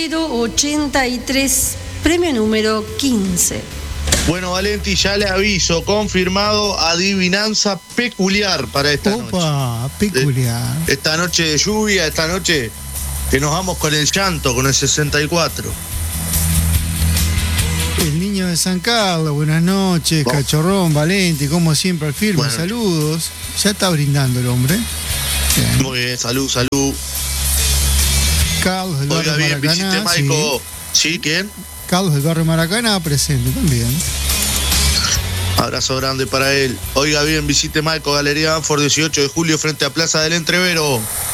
083, premio número 15. Bueno, Valenti, ya le aviso, confirmado, adivinanza peculiar para esta noche. Opa, peculiar. Esta noche de lluvia, esta noche que nos vamos con el llanto, con el 64. El niño de San Carlos, buenas noches, Bueno. Cachorrón, Valenti, como siempre al firme, Bueno. saludos. Ya está brindando el hombre. Bien. Muy bien, salud. Carlos del Oiga barrio bien, visite Maracaná. Maico. ¿Sí? ¿Quién? Carlos del barrio Maracaná presente también. Abrazo grande para él. Oiga bien, visite Maico, Galería Banford, 18 de julio, frente a Plaza del Entrevero.